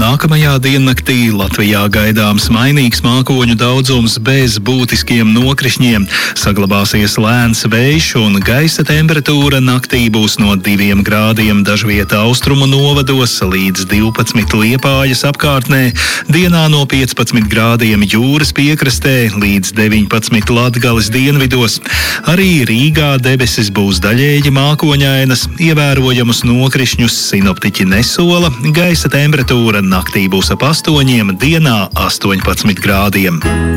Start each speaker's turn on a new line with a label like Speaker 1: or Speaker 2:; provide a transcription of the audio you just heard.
Speaker 1: Nākamajā diennaktī Latvijā gaidāms mainīgs mākoņu daudzums bez būtiskiem nokrišņiem. Saglabāsies lēns vējš un gaisa temperatūra naktī būs no 2 grādiem dažvietā austrumu novados līdz 12 Liepājas apkārtnē, dienā no 15 grādiem jūras piekrastē līdz 19 Latgales dienvidos. Arī Rīgā debesis būs daļēji mākoņainas, ievērojamus nokrišņus sinoptiķi nesola, gaisa temperatūra naktī būs ap 8, dienā 18 grādiem.